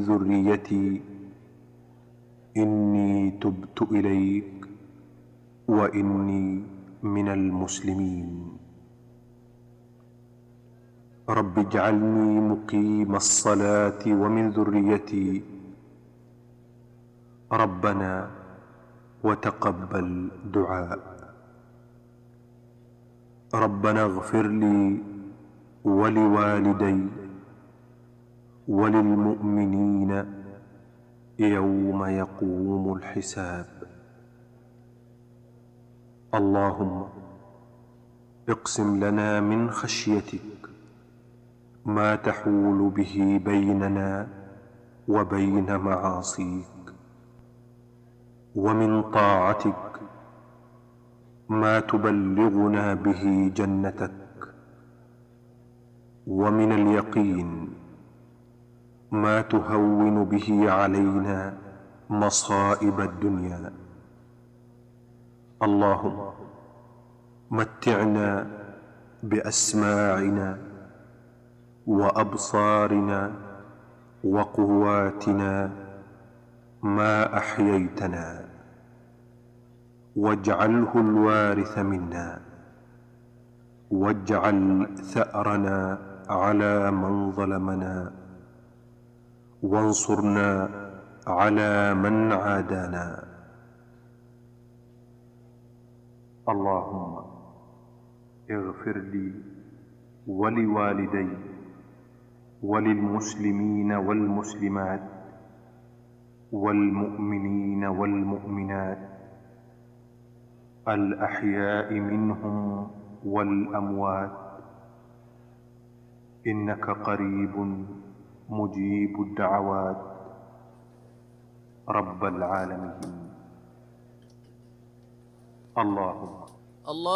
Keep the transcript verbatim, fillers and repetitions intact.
ذريتي إني تبت إليك وإني من المسلمين. رب اجعلني مقيم الصلاة ومن ذريتي ربنا وتقبل دعاء. ربنا اغفر لي ولوالدي وللمؤمنين يوم يقوم الحساب. اللهم اقسم لنا من خشيتك ما تحول به بيننا وبين معاصيك، ومن طاعتك ما تبلغنا به جنتك، ومن اليقين ما تهون به علينا مصائب الدنيا. اللهم متعنا بأسماعنا وأبصارنا وقواتنا ما أحييتنا، واجعله الوارث منا، واجعل ثأرنا على من ظلمنا، وانصرنا على من عادانا. اللهم اغفر لي ولوالدي وللمسلمين والمسلمات والمؤمنين والمؤمنات الأحياء منهم والأموات، إنك قريب مجيب الدعوات رب العالمين. اللهم